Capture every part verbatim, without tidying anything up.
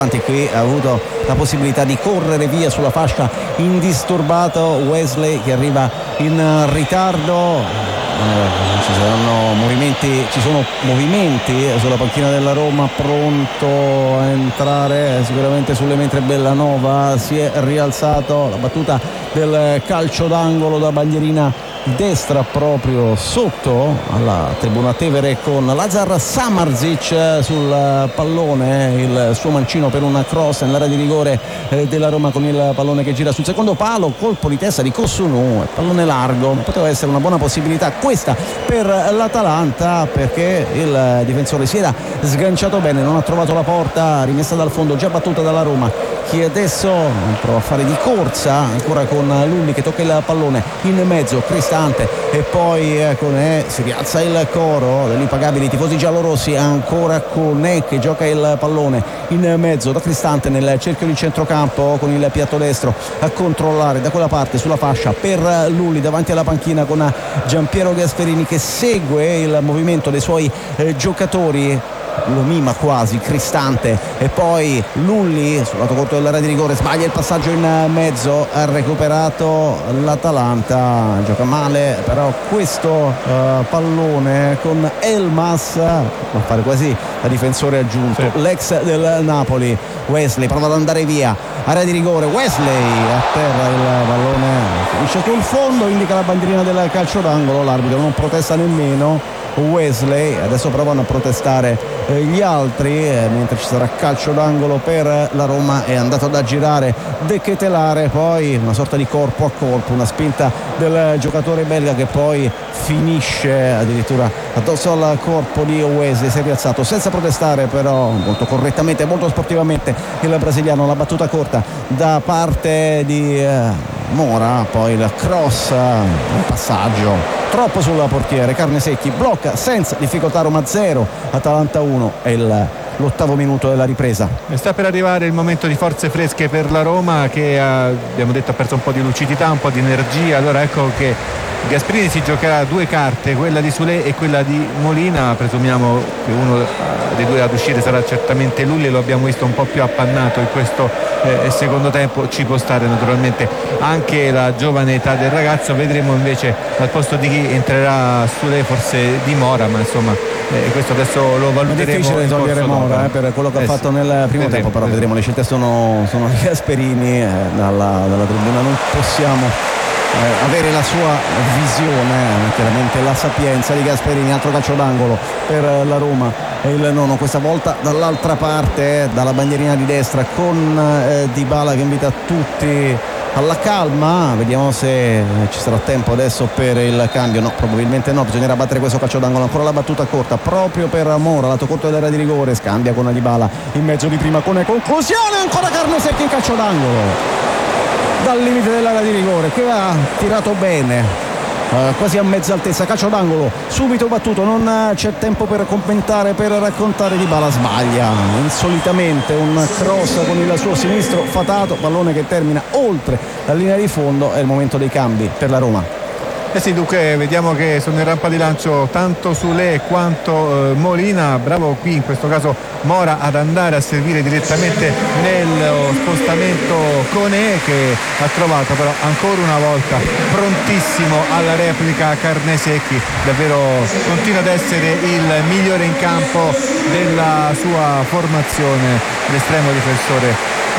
qui ha avuto la possibilità di correre via sulla fascia indisturbato. Wesley che arriva in ritardo, eh, ci saranno movimenti ci sono movimenti sulla panchina della Roma, pronto a entrare sicuramente sulle mentre Bellanova si è rialzato. La battuta del calcio d'angolo da bandierina destra proprio sotto alla tribuna Tevere, con Lazar Samardzic sul pallone, il suo mancino per un cross nell'area di rigore della Roma, con il pallone che gira sul secondo palo, colpo di testa di Kosunu, pallone largo. Poteva essere una buona possibilità questa per l'Atalanta, perché il difensore si era sganciato bene, non ha trovato la porta, rimessa dal fondo, già battuta dalla Roma, che adesso prova a fare di corsa ancora con Lulli che tocca il pallone in mezzo, Cristante, e poi Koné, si rialza il coro degli impagabili tifosi giallorossi, ancora Koné che gioca il pallone in mezzo da Cristante nel cerchio di centrocampo con il piatto destro a controllare da quella parte sulla fascia per Lulli davanti alla panchina, con Giampiero Gasperini che segue il movimento dei suoi eh, giocatori, lo mima quasi Cristante, e poi Lulli sul lato corto dell'area di rigore sbaglia il passaggio in mezzo, ha recuperato l'Atalanta, gioca male però questo uh, pallone con Elmas, va a fare quasi da difensore aggiunto, sì. L'ex del Napoli. Wesley prova ad andare via, area di rigore, Wesley a terra, il pallone finisce sul fondo, indica la bandierina del calcio d'angolo, l'arbitro non protesta nemmeno Wesley, adesso provano a protestare eh, gli altri, eh, mentre ci sarà calcio d'angolo per la Roma. È andato ad aggirare De Ketelare, poi una sorta di corpo a corpo, una spinta del giocatore belga che poi finisce addirittura addosso al corpo di Wesley. Si è rialzato senza protestare, però molto correttamente, molto sportivamente il brasiliano. La battuta corta da parte di eh, Mora, poi il cross, un passaggio troppo sul portiere, Carnesecchi blocca senza difficoltà. Roma zero, Atalanta uno, è il l'ottavo minuto della ripresa. E sta per arrivare il momento di forze fresche per la Roma, che ha, abbiamo detto, ha perso un po' di lucidità, un po' di energia. Allora ecco che Gasperini si giocherà due carte, quella di Soulé e quella di Molina. Presumiamo che uno dei due ad uscire sarà certamente Lulli, lo abbiamo visto un po' più appannato in questo eh, secondo tempo. Ci può stare naturalmente anche la giovane età del ragazzo. Vedremo invece al posto di chi entrerà Soulé, forse di Mora, ma insomma eh, questo adesso lo valuteremo. È difficile togliere Mora eh, per quello che eh, ha fatto sì. nel primo vedremo, tempo, però vedremo. vedremo le scelte sono, sono di Gasperini, eh, dalla, dalla tribuna non possiamo Eh, avere la sua visione, eh, chiaramente la sapienza di Gasperini. Altro calcio d'angolo per la Roma, e il nono questa volta dall'altra parte, eh, dalla bandierina di destra, con eh, Dybala che invita tutti alla calma. Vediamo se ci sarà tempo adesso per il cambio. No, probabilmente no, bisognerà battere questo calcio d'angolo. Ancora la battuta corta proprio per Mora, lato corto dell'area di rigore, scambia con Dybala in mezzo di prima, con conclusione, ancora Carnesecchi in calcio d'angolo dal limite dell'area di rigore, che ha tirato bene, eh, quasi a mezza altezza. Calcio d'angolo subito battuto, non c'è tempo per commentare, per raccontare. Dybala sbaglia insolitamente un cross con il suo sinistro fatato, pallone che termina oltre la linea di fondo. È il momento dei cambi per la Roma. Eh sì, dunque vediamo che sono in rampa di lancio tanto Soulé quanto eh, Molina. Bravo qui in questo caso Mora ad andare a servire direttamente nello spostamento Koné, che ha trovato però ancora una volta prontissimo alla replica Carnesecchi. Davvero continua ad essere il migliore in campo della sua formazione, l'estremo difensore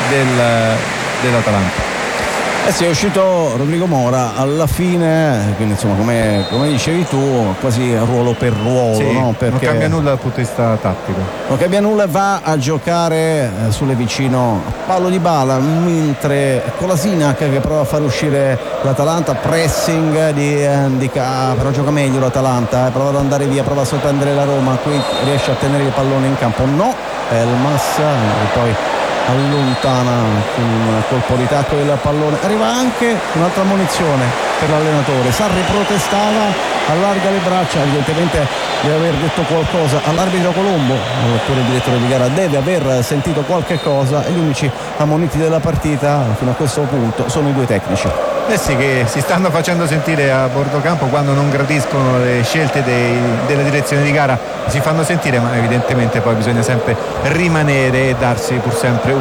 del, dell'Atalanta. Eh sì, è uscito Rodrigo Mora alla fine, quindi insomma come, come dicevi tu, quasi ruolo per ruolo, sì, no? Perché non cambia nulla dal punto di vista tattico, non cambia nulla, va a giocare eh, sulle vicino a Paulo Dybala, mentre Kolasinac che prova a far uscire l'Atalanta, pressing di Ndicà, però gioca meglio l'Atalanta, eh, prova ad andare via, prova a sorprendere la Roma, qui riesce a tenere il pallone in campo, no, Elmas, e poi allontana con un colpo di tacco del pallone. Arriva anche un'altra munizione per l'allenatore. Sarri protestava, allarga le braccia, evidentemente deve aver detto qualcosa all'arbitro Colombo, oppure il direttore di gara deve aver sentito qualche cosa, e gli unici ammoniti della partita fino a questo punto sono i due tecnici. Eh sì, che si stanno facendo sentire a bordo campo quando non gradiscono le scelte dei, della direzione di gara, si fanno sentire, ma evidentemente poi bisogna sempre rimanere e darsi pur sempre